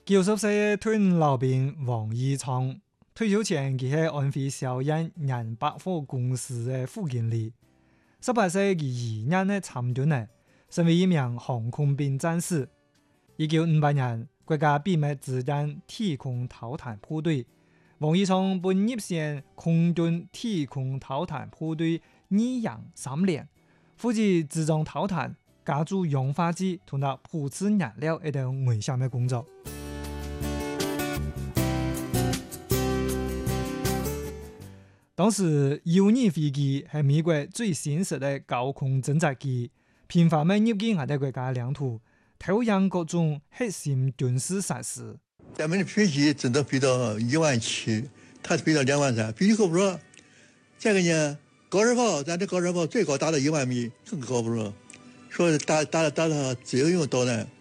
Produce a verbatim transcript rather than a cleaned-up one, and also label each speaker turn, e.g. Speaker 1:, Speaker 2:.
Speaker 1: 九十歲嘅退伍老兵王義昌，退休前佢係安徽萧燕人百貨公司嘅副經理。十八歲佢二年嘅參軍呢，成為一名航空兵戰士。一九五八年，國家秘密指定體空投彈部隊，王義昌被入選空軍體空投彈部隊二營三連，負責自裝投彈、加注氧化劑同埋鋪設燃料一等危險嘅工作。當時 U 二飛機係美國最新式嘅高空偵察機，頻繁地入境我哋國家領土，投入各種核心軍事設施。
Speaker 2: 咱們的飛機真的飛到一萬七，它飛到兩萬三，飛機夠不着。這個呢，高射炮，咱的高射炮最高達到一萬米，更高不着。說打打打到自由用導彈。